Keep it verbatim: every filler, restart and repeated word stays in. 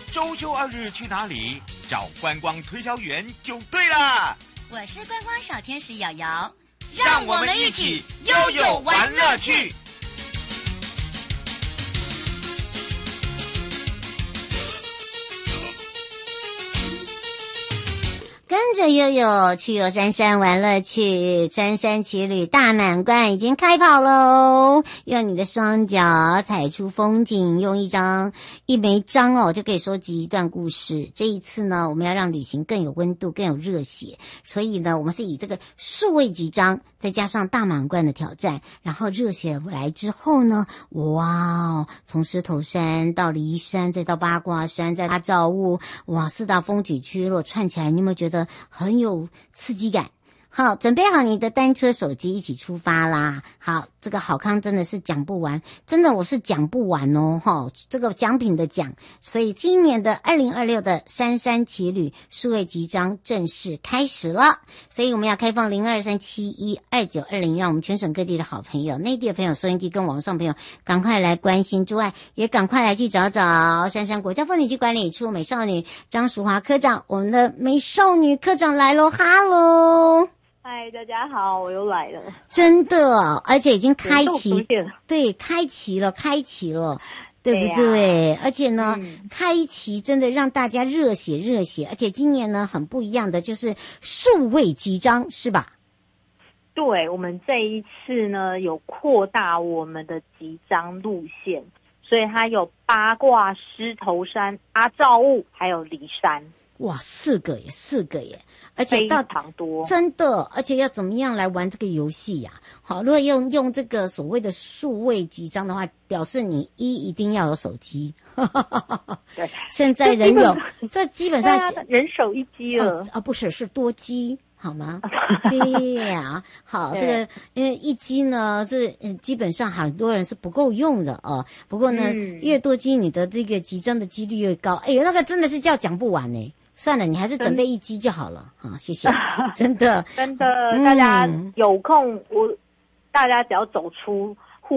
周休二日去哪里？找观光推销员就对了。 我是观光小天使瑶瑶， 让我们一起悠悠玩乐趣。 跟着悠悠去游山山玩乐趣，山山奇旅大满贯已经开跑喽！用你的双脚踩出风景，用一张一枚章哦就可以收集一段故事。这一次呢，我们要让旅行更有温度，更有热血，所以呢，我们是以这个数位集章，再加上大满贯的挑战，然后热血来之后呢，哇哦，从狮头山到梨山，再到八卦山，再到阿照雾，哇，四大风景区如果串起来，你有没有觉得很有刺激感？好，准备好你的单车手机，一起出发啦！好，这个好康真的是讲不完，真的我是讲不完哦，齁，这个奖品的奖，所以今年的二零二六的山山奇旅数位集章正式开始了，所以我们要开放零二三七一二九二零，让我们全省各地的好朋友、内地的朋友、收音机跟网上朋友赶快来关心之外，也赶快来去找找山山国家风景区管理处美少女张淑华科长，我们的美少女科长来咯，哈喽！ 嗨，大家好，我又来了， 真的哦，而且已经开启，对，开启了，开启了，对不对？对啊、而且呢、嗯，开启真的让大家热血热血，而且今年呢很不一样的就是数位集章，是吧？ 对，我们这一次呢有扩大我们的集章路线，所以它有八卦、狮头山、阿照雾，还有梨山。 哇，四个耶，四个耶，而且到非常多， 真的，而且要怎么样来玩这个游戏呀、啊？好，如果用用这个所谓的数位集章的话，表示你一一定要有手机。 对， 现在人有，这基本上是人手一机了啊、哦，不是，是多机。好吗？对呀，好，这个因为一机呢，这基本上很多人是不够用的哦。不过呢，嗯、越多机，你的这个集章的几率越高。哎呦，那个真的是叫讲不完呢。算了，你还是准备一机就好了。好，谢谢。真的， 真的，大家有空，我大家只要走出